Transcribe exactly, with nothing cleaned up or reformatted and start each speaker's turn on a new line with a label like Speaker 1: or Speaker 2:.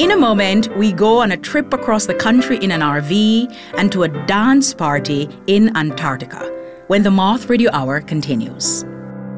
Speaker 1: In a moment, we go on a trip across the country in an R V and to a dance party in Antarctica when the Moth Radio Hour continues.